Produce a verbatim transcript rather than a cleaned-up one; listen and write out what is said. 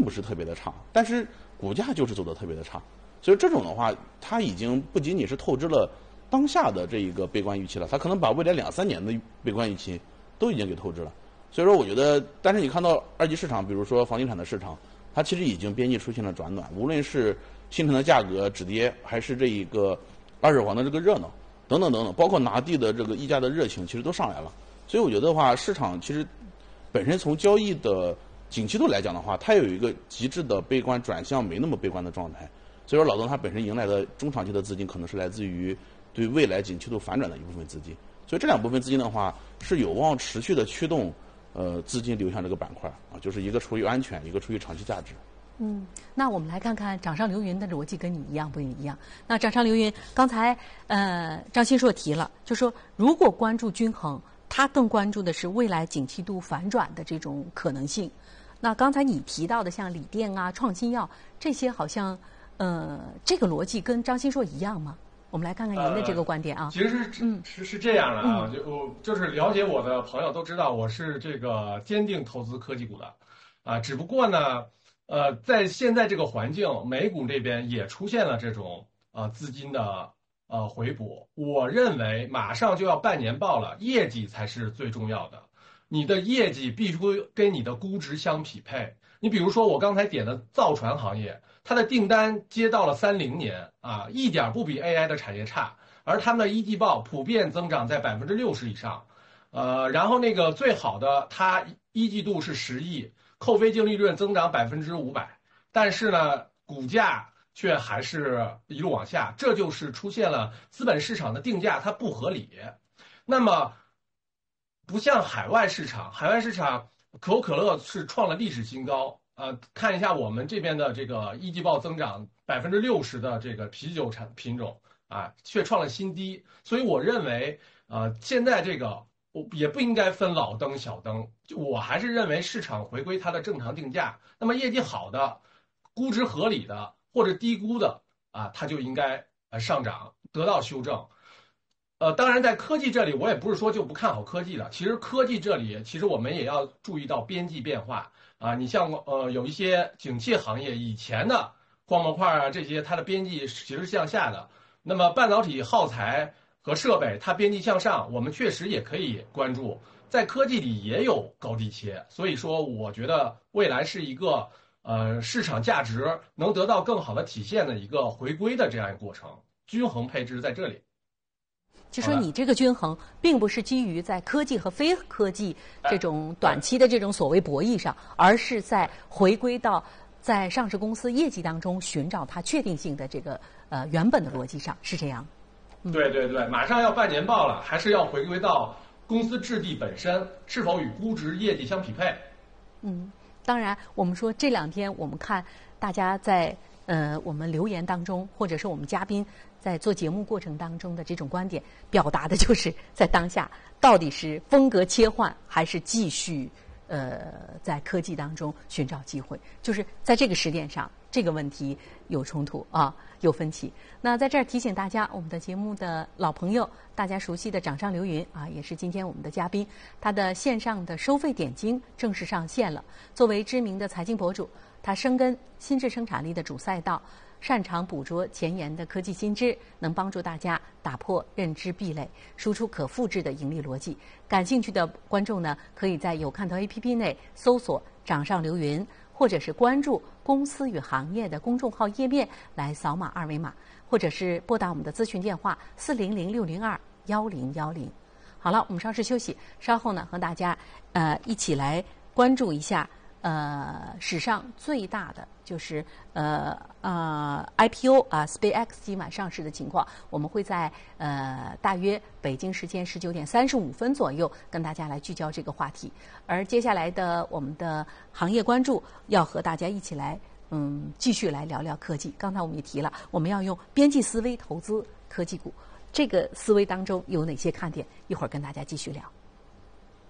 并不是特别的差，但是股价就是走得特别的差。所以这种的话，它已经不仅仅是透支了当下的这一个悲观预期了，它可能把未来两三年的悲观预期都已经给透支了。所以说，我觉得，但是你看到二级市场，比如说房地产的市场，它其实已经边际出现了转暖，无论是新城的价格止跌，还是这一个二手房的这个热闹，等等等等，包括拿地的这个议价的热情，其实都上来了。所以我觉得的话，市场其实本身从交易的景气度来讲的话，它有一个极致的悲观转向没那么悲观的状态。所以说，老邓他本身迎来的中长期的资金，可能是来自于对未来景气度反转的一部分资金。所以这两部分资金的话，是有望持续的驱动呃资金流向这个板块啊，就是一个出于安全，一个出于长期价值。 嗯，那我们来看看掌上流云的逻辑跟你一样不一样？那掌上流云刚才呃张新硕提了，就说如果关注均衡，他更关注的是未来景气度反转的这种可能性。那刚才你提到的像锂电啊、创新药这些，好像呃这个逻辑跟张新硕一样吗？我们来看看您的这个观点啊。 呃、其实是、嗯、是是这样的啊，嗯、就我就是了解我的朋友都知道，我是这个坚定投资科技股的，啊，只不过呢，呃，在现在这个环境，美股这边也出现了这种呃资金的呃回补。我认为马上就要半年报了，业绩才是最重要的。你的业绩必须跟你的估值相匹配。你比如说我刚才点的造船行业，它的订单接到了三零年啊，一点不比 A I 的产业差，而他们的一季报普遍增长在百分之六十以上，呃，然后那个最好的，它一季度是十亿，扣非净利润增长百分之五百，但是呢，股价却还是一路往下，这就是出现了资本市场的定价它不合理。那么不像海外市场，海外市场可口可乐是创了历史新高。呃，看一下我们这边的这个一季报增长百分之六十的这个啤酒产品种啊，却创了新低。所以我认为，呃，现在这个我也不应该分老灯小灯，就我还是认为市场回归它的正常定价。那么业绩好的、估值合理的或者低估的啊，它就应该呃上涨，得到修正。呃，当然，在科技这里，我也不是说就不看好科技了。其实科技这里，其实我们也要注意到边际变化啊。你像呃，有一些景气行业以前的光模块啊这些，它的边际其实是向下的。那么半导体、耗材和设备，它边际向上，我们确实也可以关注。在科技里也有高低切，所以说我觉得未来是一个呃市场价值能得到更好的体现的一个回归的这样一个过程，均衡配置在这里。 就说你这个均衡，并不是基于在科技和非科技这种短期的这种所谓博弈上，而是在回归到在上市公司业绩当中寻找它确定性的这个呃原本的逻辑上，是这样。 嗯、对对对，马上要半年报了，还是要回归到公司质地本身是否与估值业绩相匹配。 嗯，当然，我们说这两天我们看大家在呃我们留言当中，或者是我们嘉宾在做节目过程当中的这种观点，表达的就是在当下到底是风格切换，还是继续呃在科技当中寻找机会，就是在这个时点上，这个问题有冲突啊，有分歧。那在这儿提醒大家，我们的节目的老朋友，大家熟悉的掌上流云啊，也是今天我们的嘉宾，他的线上的收费点睛正式上线了。作为知名的财经博主，他深耕心智生产力的主赛道，擅长捕捉前沿的科技新知，能帮助大家打破认知壁垒，输出可复制的盈利逻辑。感兴趣的观众呢，可以在有看头 A P P 内搜索掌上流云，或者是关注公司与行业的公众号页面来扫码二维码，或者是拨打我们的咨询电话四零零六零二幺零幺零。好了，我们稍事休息，稍后呢和大家呃一起来关注一下呃史上最大的就是呃呃 I P O 啊 SpaceX 今晚上市的情况，我们会在呃大约北京时间十九点三十五分左右跟大家来聚焦这个话题。而接下来的我们的行业关注要和大家一起来嗯继续来聊聊科技。刚才我们也提了，我们要用边际思维投资科技股，这个思维当中有哪些看点？一会儿跟大家继续聊。